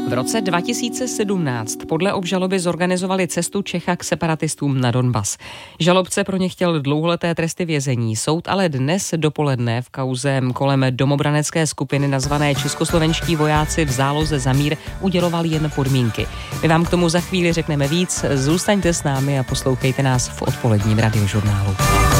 V roce 2017 podle obžaloby zorganizovali cestu Čecha k separatistům na Donbas. Žalobce pro ně chtěl dlouholeté tresty vězení. Soud ale dnes dopoledne v kauze kolem domobranecké skupiny nazvané Českoslovenští vojáci v záloze za mír uděloval jen podmínky. My vám k tomu za chvíli řekneme víc. Zůstaňte s námi a poslouchejte nás v odpoledním radiožurnálu.